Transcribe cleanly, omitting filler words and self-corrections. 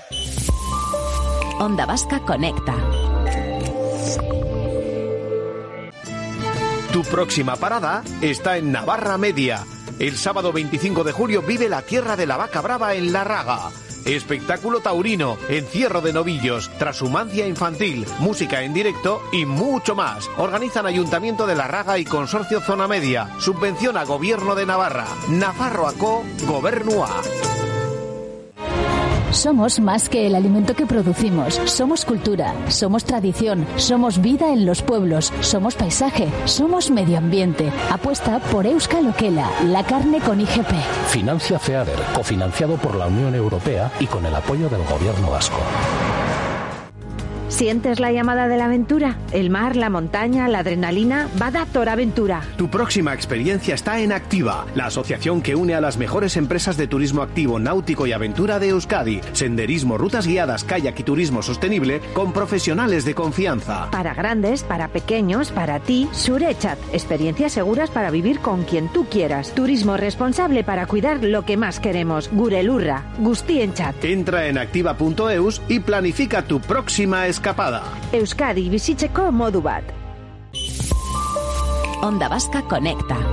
Onda Vasca Conecta. Tu próxima parada está en Navarra Media. El sábado 25 de julio vive la tierra de la vaca brava en La Raga. Espectáculo taurino, encierro de novillos, transhumancia infantil, música en directo y mucho más. Organizan Ayuntamiento de La Raga y Consorcio Zona Media. Subvenciona Gobierno de Navarra. Nafarroako Gobernua. Somos más que el alimento que producimos. Somos cultura, somos tradición, somos vida en los pueblos, somos paisaje, somos medio ambiente. Apuesta por Euskal Okela, la carne con IGP. Financia FEADER, cofinanciado por la Unión Europea y con el apoyo del Gobierno vasco. ¿Sientes la llamada de la aventura? El mar, la montaña, la adrenalina. Badator Aventura. Tu próxima experiencia está en Activa, la asociación que une a las mejores empresas de turismo activo, náutico y aventura de Euskadi. Senderismo, rutas guiadas, kayak y turismo sostenible con profesionales de confianza. Para grandes, para pequeños, para ti, Surechat. Experiencias seguras para vivir con quien tú quieras. Turismo responsable para cuidar lo que más queremos. Gurelurra, Guztienchat. Entra en activa.eus y planifica tu próxima escapada. Euskadi bizitzeko modu bat. Onda Vasca Conecta.